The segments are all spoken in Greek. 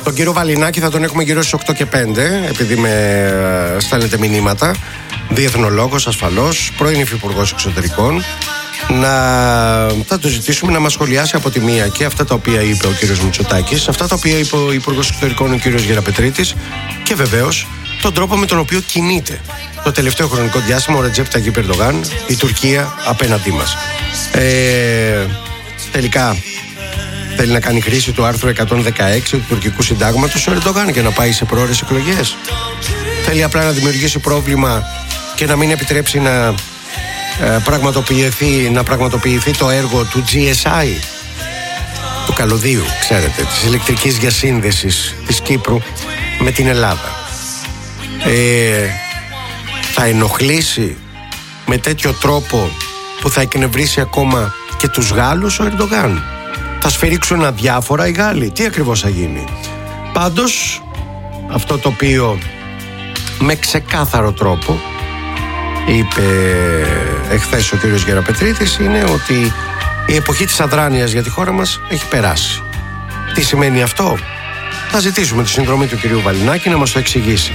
Τον κύριο Βαλινάκη θα τον έχουμε γύρω στις 8 και 5, επειδή με στέλνετε μηνύματα. Διεθνολόγος ασφαλώς, πρώην υφυπουργός εξωτερικών. Θα του ζητήσουμε να μας σχολιάσει από τη μία και αυτά τα οποία είπε ο κύριος Μητσοτάκης, αυτά τα οποία είπε ο Υπουργός Εξωτερικών ο κύριος Γεραπετρίτης, και βεβαίως τον τρόπο με τον οποίο κινείται το τελευταίο χρονικό διάστημα ο Ρετζέπ Ταγιίπ Ερντογάν, η Τουρκία απέναντί μας. Τελικά θέλει να κάνει χρήση του άρθρου 116 του τουρκικού συντάγματος ο Ερντογάν για να πάει σε πρόορες εκλογές. Θέλει απλά να δημιουργήσει πρόβλημα και να μην επιτρέψει να πραγματοποιηθεί το έργο του GSI, του καλωδίου, ξέρετε, της ηλεκτρικής διασύνδεσης της Κύπρου με την Ελλάδα. Θα ενοχλήσει με τέτοιο τρόπο που θα εκνευρίσει ακόμα και τους Γάλλους ο Ερντογάν. Θα σφυρίξουν αδιάφορα οι Γάλλοι. Τι ακριβώς θα γίνει? Πάντως αυτό το οποίο με ξεκάθαρο τρόπο είπε εχθές ο κύριος Γεραπετρίτης είναι ότι η εποχή της αδράνειας για τη χώρα μας έχει περάσει. Τι σημαίνει αυτό? Θα ζητήσουμε τη συνδρομή του κυρίου Βαλινάκη να μας το εξηγήσει.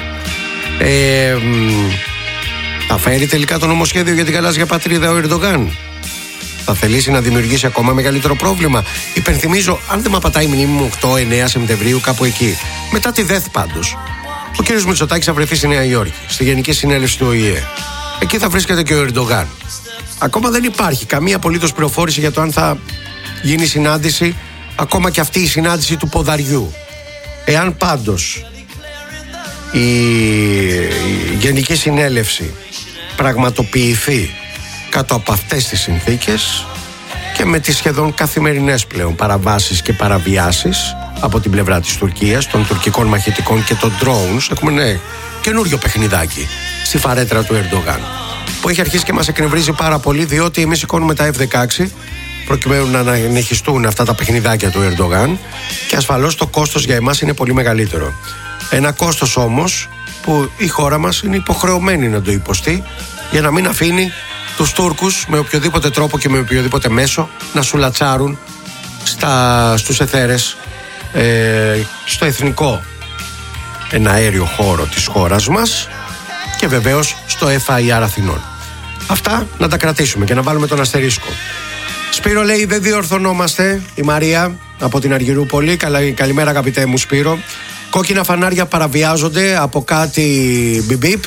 Θα φέρει τελικά το νομοσχέδιο για την γαλάζια πατρίδα ο Ερντογάν? Θα θελήσει να δημιουργήσει ακόμα μεγαλύτερο πρόβλημα? Υπενθυμίζω, αν δεν με απατάει η μνήμη μου, 8-9 Σεπτεμβρίου, κάπου εκεί, μετά τη ΔΕΘ πάντως, ο κύριος Μητσοτάκης θα βρεθεί στη Νέα Υόρκη, στη Γενική Συνέλευση του ΟΗΕ. Εκεί θα βρίσκεται και ο Ερντογάν. Ακόμα δεν υπάρχει καμία απολύτως πληροφόρηση για το αν θα γίνει συνάντηση, ακόμα και αυτή η συνάντηση του ποδαριού. Εάν πάντως η Γενική Συνέλευση πραγματοποιηθεί κάτω από αυτές τις συνθήκες και με τις σχεδόν καθημερινές πλέον παραβάσεις και παραβιάσεις από την πλευρά της Τουρκίας, των τουρκικών μαχητικών και των drones, έχουμε καινούριο παιχνιδάκι στη φαρέτρα του Ερντογάν, που έχει αρχίσει και μας εκνευρίζει πάρα πολύ, διότι εμείς σηκώνουμε τα F-16 προκειμένου να ανεχιστούν αυτά τα παιχνιδάκια του Ερντογάν, και ασφαλώς το κόστος για εμάς είναι πολύ μεγαλύτερο. Ένα κόστος όμως που η χώρα μας είναι υποχρεωμένη να το υποστεί, για να μην αφήνει τους Τούρκους με οποιοδήποτε τρόπο και με οποιοδήποτε μέσο να σουλατσάρουν στους εθέρες, στο εθνικό εναέριο χώρο της χώρας μας και βεβαίως στο FIR Αθηνών. Αυτά να τα κρατήσουμε και να βάλουμε τον αστερίσκο. Σπύρο λέει δεν διορθωνόμαστε, η Μαρία από την Αργυρούπολη. Καλημέρα αγαπητέ μου Σπύρο. Κόκκινα φανάρια παραβιάζονται από κάτι μπιμπιπ,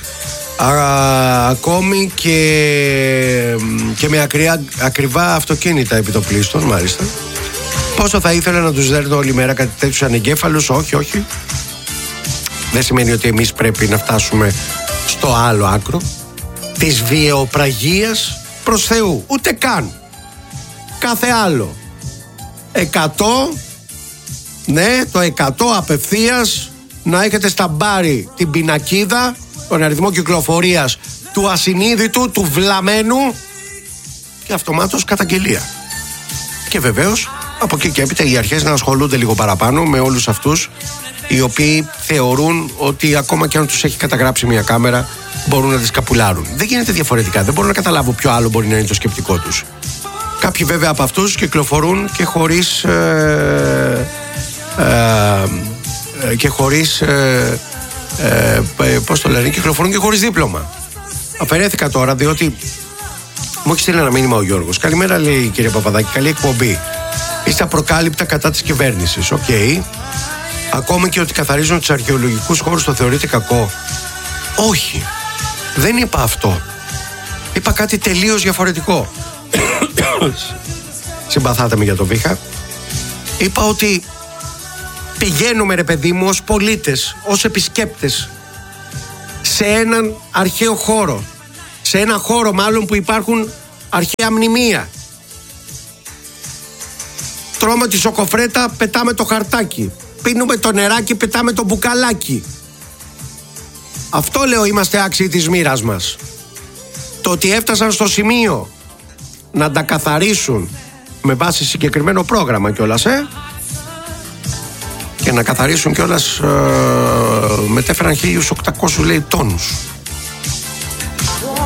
ακόμη και με ακριβά αυτοκίνητα επιτοπλίστων, μάλιστα. Πόσο θα ήθελα να τους δέρνω όλη μέρα κάτι τέτοιους ανεγκέφαλους? Όχι. Δεν σημαίνει ότι εμείς πρέπει να φτάσουμε στο άλλο άκρο της βιαιοπραγίας προς Θεού. Ούτε καν. Κάθε άλλο. 100, ναι, το 100 απευθείας, να έχετε στα μπάρι την πινακίδα, τον αριθμό κυκλοφορίας του ασυνείδητου, του βλαμένου, και αυτομάτως καταγγελία. Και βεβαίως από εκεί και έπειτα οι αρχές να ασχολούνται λίγο παραπάνω με όλους αυτούς οι οποίοι θεωρούν ότι ακόμα και αν τους έχει καταγράψει μια κάμερα μπορούν να τις καπουλάρουν. Δεν γίνεται διαφορετικά. Δεν μπορώ να καταλάβω ποιο άλλο μπορεί να είναι το σκεπτικό τους. Κάποιοι βέβαια από αυτούς κυκλοφορούν και χωρίς πώς το λένε, κυκλοφορούν και χωρίς δίπλωμα. Αφαιρέθηκα τώρα διότι μου έχει στείλει ένα μήνυμα ο Γιώργος. Καλημέρα, λέει, κύριε Παπαδάκη, καλή εκπομπή. Είστε απροκάλυπτα κατά της κυβέρνησης. Οκ. Ακόμη και ότι καθαρίζουν τους αρχαιολογικούς χώρους το θεωρείτε κακό? Όχι. Δεν είπα αυτό. Είπα κάτι τελείως διαφορετικό. Συμπαθάτε με για το βήχα. Είπα ότι πηγαίνουμε, ρε παιδί μου, ως πολίτες, ως επισκέπτες σε έναν αρχαίο χώρο, σε ένα χώρο μάλλον που υπάρχουν αρχαία μνημεία. Τρώμε τη σοκοφρέτα, πετάμε το χαρτάκι. Πίνουμε το νεράκι, πετάμε το μπουκαλάκι. Αυτό λέω, είμαστε άξιοι της μοίρας μας. Το ότι έφτασαν στο σημείο να τα καθαρίσουν με βάση συγκεκριμένο πρόγραμμα κιόλας, και να καθαρίσουν κιόλας, μετέφεραν 1.800, λέει, τόνους.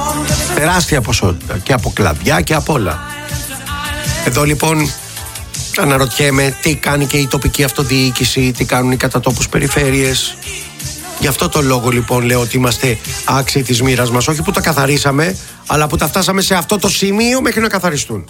Τεράστια ποσότητα και από κλαδιά και από όλα. Εδώ λοιπόν Αναρωτιέμαι τι κάνει και η τοπική αυτοδιοίκηση, τι κάνουν οι κατατόπους περιφέρειες. Γι' αυτό το λόγο λοιπόν λέω ότι είμαστε άξιοι της μοίρας μας. Όχι που τα καθαρίσαμε, αλλά που τα φτάσαμε σε αυτό το σημείο μέχρι να καθαριστούν.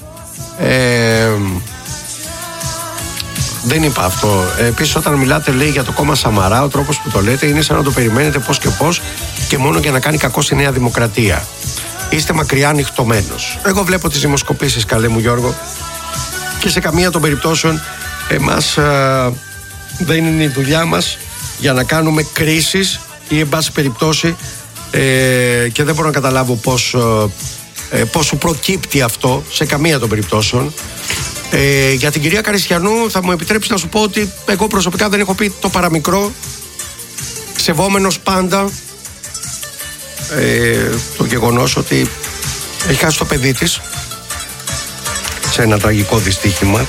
Δεν είπα αυτό. Επίσης, όταν μιλάτε, λέει, για το κόμμα Σαμαρά, ο τρόπος που το λέτε είναι σαν να το περιμένετε πώς και πώς και μόνο για να κάνει κακό στη Νέα Δημοκρατία. Είστε μακριά ανοιχτωμένος. Εγώ βλέπω τις δημοσκοπήσεις, καλέ μου Γιώργο, και σε καμία των περιπτώσεων εμάς δεν είναι η δουλειά μας για να κάνουμε κρίσεις ή εν πάση περιπτώσει και δεν μπορώ να καταλάβω πώς σου προκύπτει αυτό σε καμία των περιπτώσεων. Για την κυρία Καριστιανού θα μου επιτρέψει να σου πω ότι εγώ προσωπικά δεν έχω πει το παραμικρό, σεβόμενος πάντα το γεγονός ότι έχει χάσει το παιδί της σε ένα τραγικό δυστύχημα.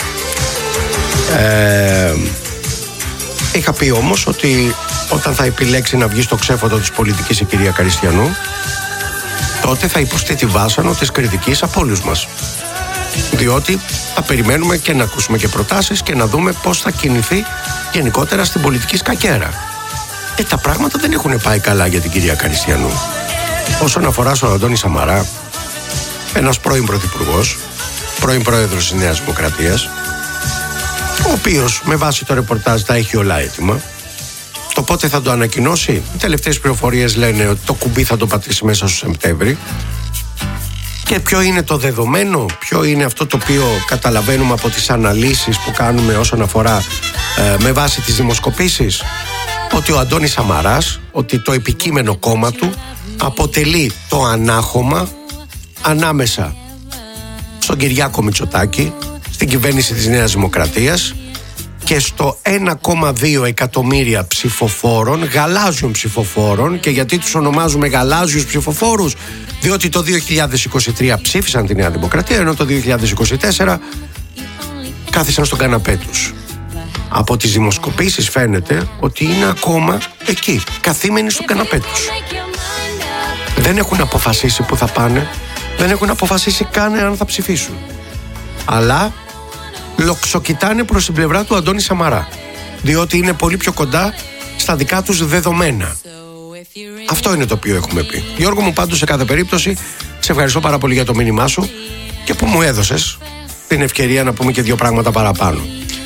Είχα πει όμως ότι όταν θα επιλέξει να βγει στο ξέφωτο της πολιτικής η κυρία Καριστιανού, τότε θα υποστεί τη βάσανο της κριτικής από όλους μας. Διότι θα περιμένουμε και να ακούσουμε και προτάσεις και να δούμε πώς θα κινηθεί γενικότερα στην πολιτική σκακέρα. Τα πράγματα δεν έχουν πάει καλά για την κυρία Καριστιανού. Όσον αφορά στον Αντώνη Σαμαρά, ένας πρώην πρωθυπουργός, πρώην πρόεδρος της Νέας Δημοκρατίας, ο οποίος με βάση το ρεπορτάζ τα έχει όλα έτοιμα. Το πότε θα το ανακοινώσει, οι τελευταίες πληροφορίες λένε ότι το κουμπί θα το πατήσει μέσα στο Σεπτέμβρη. Και ποιο είναι το δεδομένο, ποιο είναι αυτό το οποίο καταλαβαίνουμε από τις αναλύσεις που κάνουμε όσον αφορά με βάση τις δημοσκοπήσεις, ότι ο Αντώνης Σαμαράς, ότι το επικείμενο κόμμα του αποτελεί το ανάχωμα ανάμεσα στον Κυριάκο Μητσοτάκη, στην κυβέρνηση της Νέας Δημοκρατίας και στο 1,2 εκατομμύρια ψηφοφόρων, γαλάζιων ψηφοφόρων. Και γιατί τους ονομάζουμε γαλάζιους ψηφοφόρους? Διότι το 2023 ψήφισαν τη Νέα Δημοκρατία, ενώ το 2024 κάθισαν στον καναπέ τους. Από τις δημοσκοπήσεις φαίνεται ότι είναι ακόμα εκεί, καθήμενοι στον καναπέ τους. Δεν έχουν αποφασίσει που θα πάνε, δεν έχουν αποφασίσει καν αν θα ψηφίσουν. Αλλά λοξοκοιτάνε προς την πλευρά του Αντώνη Σαμαρά, διότι είναι πολύ πιο κοντά στα δικά τους δεδομένα. Αυτό είναι το οποίο έχουμε πει. Γιώργο μου, πάντως σε κάθε περίπτωση σε ευχαριστώ πάρα πολύ για το μήνυμά σου και που μου έδωσες την ευκαιρία να πούμε και δύο πράγματα παραπάνω.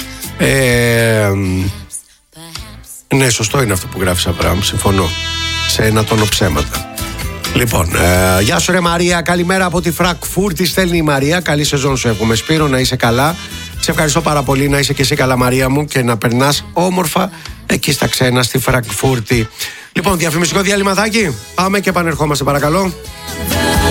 Ναι, σωστό είναι αυτό που γράφεις, Αβραάμ, συμφωνώ. Σε ένα τόνο ψέματα. Λοιπόν, γεια σου ρε Μαρία, καλημέρα από τη Φραγκφούρτη, στέλνει η Μαρία. Καλή σεζόν σου εύχομαι, Σπύρο, να είσαι καλά. Σε ευχαριστώ πάρα πολύ, να είσαι και εσύ καλά, Μαρία μου, και να περνάς όμορφα εκεί στα ξένα στη Φραγκφούρτη. Λοιπόν, διαφημιστικό διαλυματάκι, πάμε και επανερχόμαστε παρακαλώ.